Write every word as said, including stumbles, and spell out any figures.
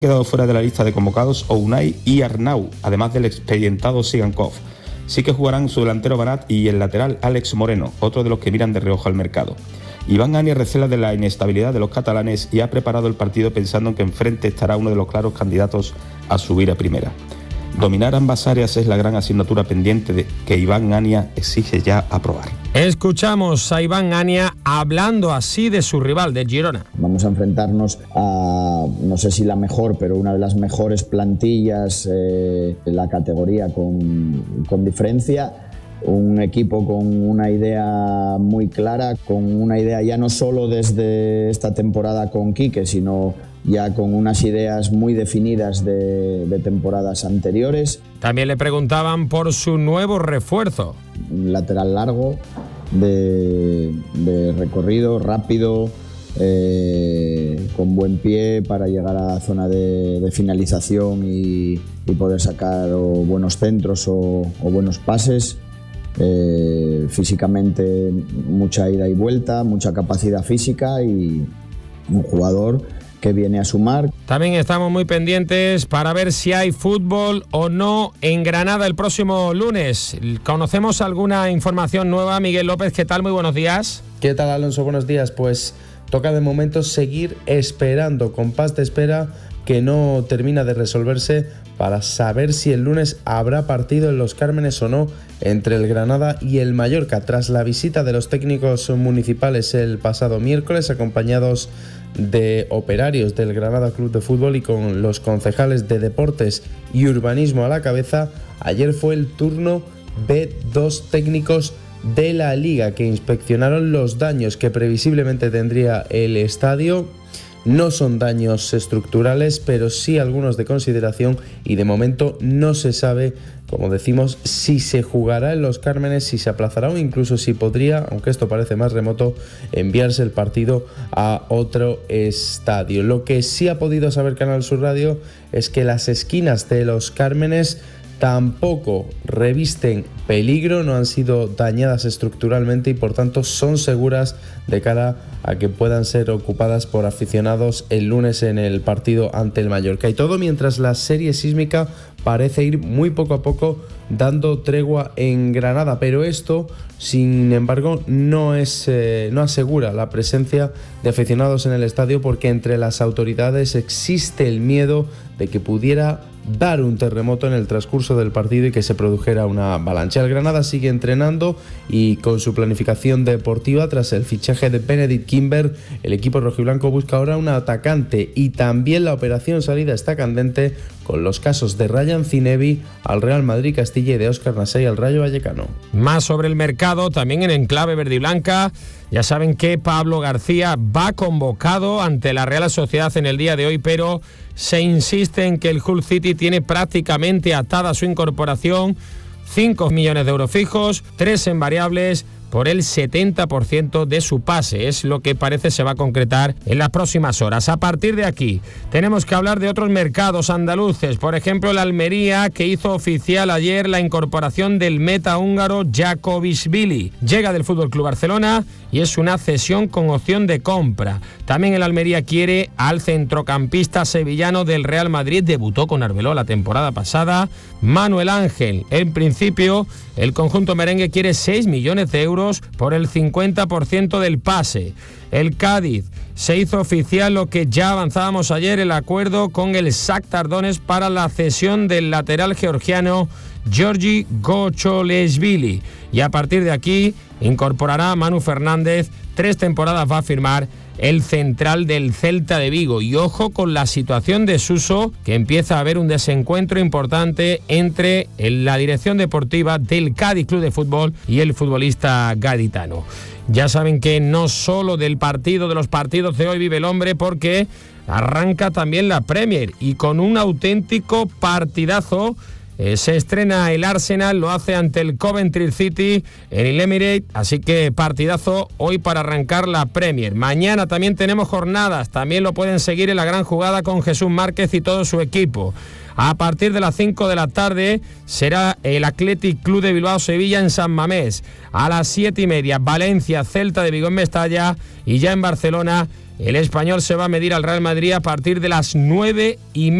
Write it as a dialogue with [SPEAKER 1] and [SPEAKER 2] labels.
[SPEAKER 1] quedado fuera de la lista de convocados Unai y Arnau, además del experimentado Sigankov. Sí que jugarán su delantero Banat y el lateral Alex Moreno, otro de los que miran de reojo al mercado. Iván Ania recela de la inestabilidad de los catalanes y ha preparado el partido pensando en que enfrente estará uno de los claros candidatos a subir a primera. Dominar ambas áreas es la gran asignatura pendiente de que Iván Ania exige ya aprobar.
[SPEAKER 2] Escuchamos a Iván Ania hablando así de su rival, de Girona.
[SPEAKER 3] Vamos a enfrentarnos a, no sé si la mejor, pero una de las mejores plantillas eh, de la categoría con, con diferencia. Un equipo con una idea muy clara, con una idea ya no solo desde esta temporada con Quique, sino ya con unas ideas muy definidas de, de temporadas anteriores.
[SPEAKER 2] También le preguntaban por su nuevo refuerzo.
[SPEAKER 3] Un lateral largo, de, de recorrido, rápido, eh, con buen pie para llegar a la zona de, de finalización y, y poder sacar o buenos centros o, o buenos pases. Eh, físicamente mucha ida y vuelta, mucha capacidad física y un jugador que viene a sumar.
[SPEAKER 2] También estamos muy pendientes para ver si hay fútbol o no en Granada el próximo lunes. ¿Conocemos alguna información nueva? Miguel López, ¿qué tal? Muy buenos días.
[SPEAKER 4] ¿Qué tal, Alonso? Buenos días. Pues toca de momento seguir esperando, compás de espera que no termina de resolverse para saber si el lunes habrá partido en Los Cármenes o no entre el Granada y el Mallorca. Tras la visita de los técnicos municipales el pasado miércoles, acompañados de operarios del Granada Club de Fútbol y con los concejales de Deportes y Urbanismo a la cabeza, ayer fue el turno de dos técnicos de la Liga que inspeccionaron los daños que previsiblemente tendría el estadio. No son daños estructurales, pero sí algunos de consideración y de momento no se sabe, como decimos, si se jugará en Los Cármenes, si se aplazará o incluso si podría, aunque esto parece más remoto, enviarse el partido a otro estadio. Lo que sí ha podido saber Canal Sur Radio es que las esquinas de Los Cármenes tampoco revisten peligro, no han sido dañadas estructuralmente y por tanto son seguras de cara a que puedan ser ocupadas por aficionados el lunes en el partido ante el Mallorca. Y todo mientras la serie sísmica parece ir muy poco a poco dando tregua en Granada, pero esto, sin embargo, no es eh, no asegura la presencia de aficionados en el estadio, porque entre las autoridades existe el miedo de que pudiera dar un terremoto en el transcurso del partido y que se produjera una avalancha. El Granada sigue entrenando y con su planificación deportiva tras el fichaje de Benedict Kimber, el equipo rojiblanco busca ahora un atacante y también la operación salida está candente con los casos de Ryan Zinebi al Real Madrid Castilla y de Óscar Nasey al Rayo Vallecano.
[SPEAKER 2] Más sobre el mercado, también en enclave verde y blanca. Ya saben que Pablo García va convocado ante la Real Sociedad en el día de hoy, pero se insiste en que el Hull City tiene prácticamente atada su incorporación, cinco millones de euros fijos, tres en variables, por el setenta por ciento de su pase. Es lo que parece se va a concretar en las próximas horas. A partir de aquí, tenemos que hablar de otros mercados andaluces. Por ejemplo, el Almería, que hizo oficial ayer la incorporación del meta húngaro Jakobishvili. Llega del F C Barcelona y es una cesión con opción de compra. También el Almería quiere al centrocampista sevillano del Real Madrid, debutó con Arbeloa la temporada pasada, Manuel Ángel. En principio, el conjunto merengue quiere seis millones de euros por el cincuenta por ciento del pase. El Cádiz se hizo oficial lo que ya avanzábamos ayer, el acuerdo con el Shakhtar Donetsk para la cesión del lateral georgiano Georgi Gocholeshvili. Y a partir de aquí incorporará a Manu Fernández. Tres temporadas va a firmar el central del Celta de Vigo. Y ojo con la situación de Suso, que empieza a haber un desencuentro importante entre la dirección deportiva del Cádiz Club de Fútbol y el futbolista gaditano. Ya saben que no solo del partido de los partidos de hoy vive el hombre, porque arranca también la Premier y con un auténtico partidazo. Eh, se estrena el Arsenal, lo hace ante el Coventry City en el Emirates, así que partidazo hoy para arrancar la Premier. Mañana también tenemos jornadas, también lo pueden seguir en la gran jugada con Jesús Márquez y todo su equipo. A partir de las cinco de la tarde será el Athletic Club de Bilbao Sevilla en San Mamés. A las siete y media Valencia Celta de Vigo en Mestalla y ya en Barcelona el Español se va a medir al Real Madrid a partir de las nueve y media.